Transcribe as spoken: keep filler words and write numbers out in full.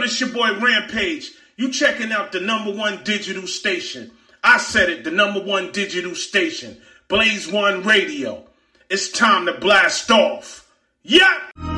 this your boy Rampage. You checking out the number one digital station. I said it, the number one digital station. Blaze One Radio. It's time to blast off. Yep!